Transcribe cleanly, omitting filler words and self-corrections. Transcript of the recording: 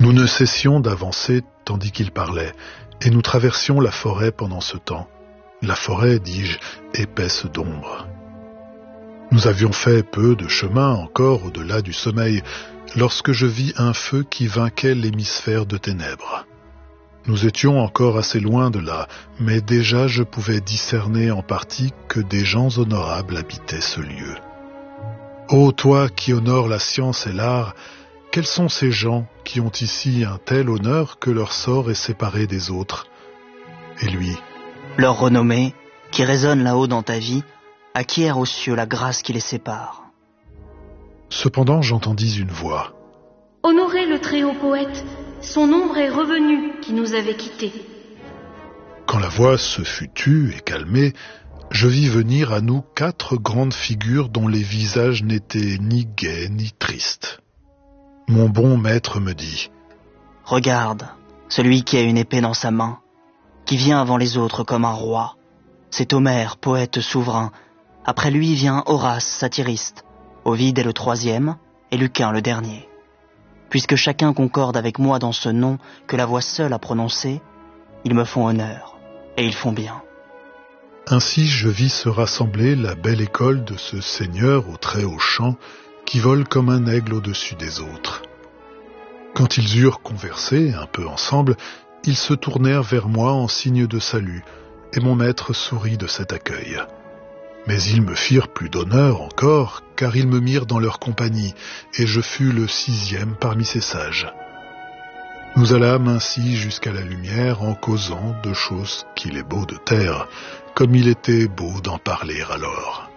Nous ne cessions d'avancer tandis qu'il parlait, et nous traversions la forêt pendant ce temps. La forêt, dis-je, épaisse d'ombre. Nous avions fait peu de chemin encore au-delà du sommeil, lorsque je vis un feu qui vainquait l'hémisphère de ténèbres. Nous étions encore assez loin de là, mais déjà je pouvais discerner en partie que des gens honorables habitaient ce lieu. Ô toi qui honores la science et l'art, quels sont ces gens qui ont ici un tel honneur que leur sort est séparé des autres? Et lui, leur renommée, qui résonne là-haut dans ta vie, acquiert aux cieux la grâce qui les sépare. Cependant j'entendis une voix. Honorez le très-haut poète, son ombre est revenue qui nous avait quittés. Quand la voix se fut tue et calmée, je vis venir à nous 4 grandes figures dont les visages n'étaient ni gais ni tristes. Mon bon maître me dit: Regarde, celui qui a une épée dans sa main, qui vient avant les autres comme un roi. C'est Homère, poète souverain. Après lui vient Horace, satiriste. Ovide est le 3e et Lucain le dernier. Puisque chacun concorde avec moi dans ce nom que la voix seule a prononcé, ils me font honneur, et ils font bien. Ainsi je vis se rassembler la belle école de ce seigneur au très haut chant qui vole comme un aigle au-dessus des autres. Quand ils eurent conversé un peu ensemble, ils se tournèrent vers moi en signe de salut, et mon maître sourit de cet accueil. Mais ils me firent plus d'honneur encore, car ils me mirent dans leur compagnie, et je fus le 6e parmi ces sages. Nous allâmes ainsi jusqu'à la lumière en causant de choses qu'il est beau de taire, comme il était beau d'en parler alors.